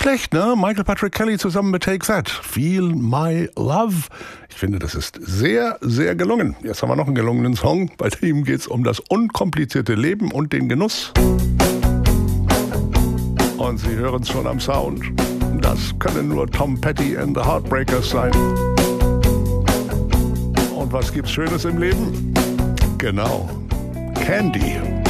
schlecht, ne? Michael Patrick Kelly zusammen mit Take That. Feel My Love. Ich finde, das ist sehr, sehr gelungen. Jetzt haben wir noch einen gelungenen Song. Bei dem geht es um das unkomplizierte Leben und den Genuss. Und Sie hören es schon am Sound. Das können nur Tom Petty and the Heartbreakers sein. Und was gibt's Schönes im Leben? Genau. Candy.